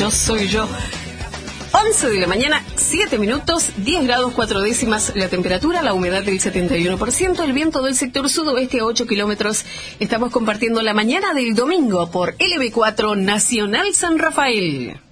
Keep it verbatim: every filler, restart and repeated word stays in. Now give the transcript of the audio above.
yo soy yo. once de la mañana, siete minutos, diez grados cuatro décimas la temperatura, la humedad del setenta y uno por ciento, el viento del sector sudoeste a ocho kilómetros. Estamos compartiendo la mañana del domingo por L B cuatro Nacional San Rafael.